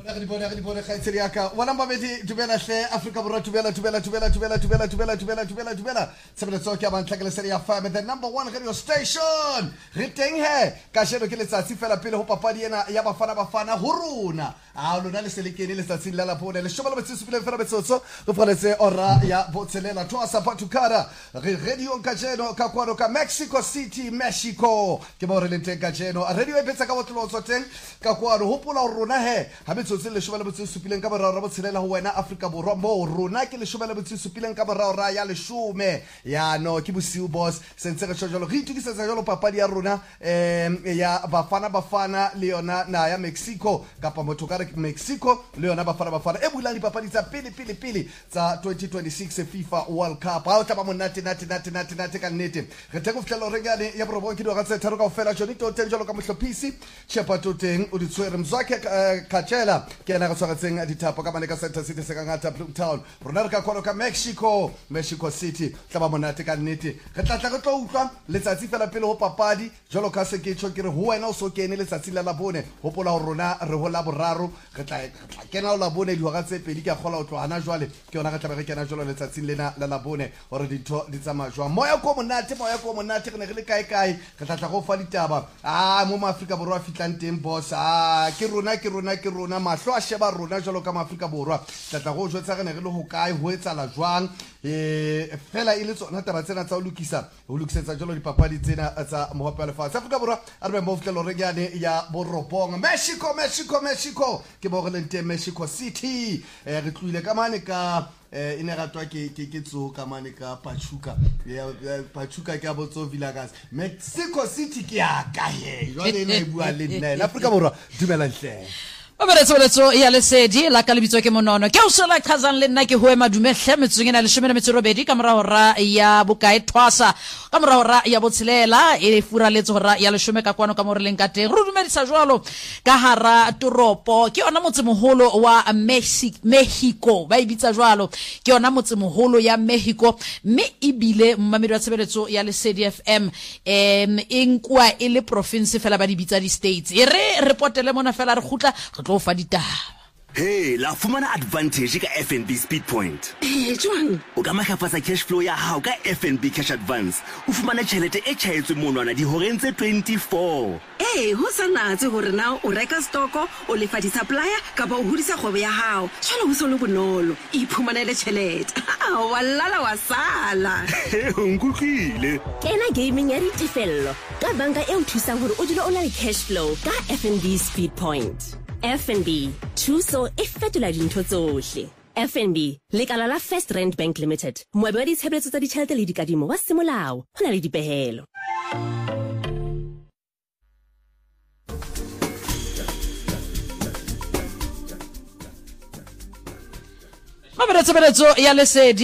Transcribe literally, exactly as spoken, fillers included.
Re di bona re di bona khaitsedi ya ka wana mabedi dumela hle Africa Borwa dumela dumela dumela dumela dumela dumela dumela dumela dumela sebetso ke abantla ke lesedi ya F M the number one radio station re teng he ka sheno ke letsatsi fela pele ho papadi ena ya bafana bafana ho rona a lona le selekene letsatsi la lapone le shobela betsi supile fela betsotso go freletse ora ya botselela twa support kara re radio ka jeno ka kwaro ka Mexico City Mexico ke bo re le teng ka jeno radio e betsa ka botlotso teng ka kwaro hopola rona he ha se le shobela botse supileng ka borao ra botshelela ho wena Africa Borwa mo rona ke le shobela botse supileng ka borao ra ya leshome ya no ke bosiu boss sentse re tshojolo re itukisetsa jalo papadi ya rona em ya bafana bafana le yona na ya Mexico kapa motho ka re Mexico le yona bafana bafana e bulang dipapadi tsa pele pele pele tsa twenty twenty-six FIFA World Cup ha o taba monate nate nate nate nate ka nnete re teng go fitlela re ngane ya borobong ke do ga tse tharo ka ofela joni to teng jalo ka mohlophisi shepato teng o di tswere mzwake kachela ke ena go tshwaratseng dithapo ka mane ka Center City se ka ngata Blue Town rona re ka kwano ka Mexico Mexico City tla ba monate ka nnete re tla tla go tlo utlwa letsatsi fela pele ho papadi jalo ka se ke tshwa ke re ho wena o so kene letsatsi la labone hopola ho rona re ho la boraro re tla kena o labone di ho ga tse pedi ke a gola o tlo hana jwale ke yona ga tla re kena jwalo letsatsi lena la labone hore ditho di tsama jwa moya ko monate moya ko monate re ne re le kae kae re tla tla go fa ditaba ah mo Africa Borwa fitlang teng boss ah ke rona ke rona ke rona mahlo a sheba rona jalo ka Africa Borwa tla go jwetsa re ne re le ho kae ho etsala jwang e fela ile tsona taba tsena tsa o lokisa o lokisetsa jalo dipapadi tsena tsa mohopelo fa Africa Borwa a re mo fitelo re gane ya boropong Mexico Mexico Mexico ke bo re lente Mexico City e re tluile ka mane ka eh ine ga twa ke ke ke tso ka mane ka Pachuca ya Pachuca ke a botso Villagas Mexico City ke ya ka he jwale ene e bua le nna Africa Borwa dumela hle Oberetso ya lesedi la kalibitso ke monono ke o sela khazan le nna ke ho ema dumehle metseng ena le shome metso robedi ka mora hora ya bokae twasa ka mora hora ya botshelela e fura letso hora ya leshome ka kwano ka mo re leng ka teng re dumedisa jwalo ka hara toropo ke yona motse moholo wa Mexico ba ibitsa jwalo ke yona motse moholo ya Mexico mme ibile mmamedi wa tshebeletso ya lesedi F M em inkwa e le province fela ba di bitsa di states e re reportele mona fela re khutla tlo fa ditaba Hey, la fumana advantage ka F N B Speed Point. Eh, jwang? O ka mahafatsa cash flow ya hao ka F N B Cash Advance. O fumana tjhelete e tjhaetswe monwana di horeng tse twenty-four. Eh, ho sanatse hore na o reka stoko, o lefa di supplier ka ba o hodisa kgwebo ya hao. Jwale ho so le bonolo. Iphumanele tjhelete. Ah, wallala wa sala. O nkutlile. Kena gaming ya ditefello. Ka banka e o thusang hore o dule o na le cash flow ka F N B Speed Point. F N B, thuso e fetola dintho tsohle. F N B, lekala la First Rand Bank Limited. Moabi wa ditshebeletso tsa ditjhelete le dikadimo wa semolao. Ho na le dipehelo. Oberetso ya lesedi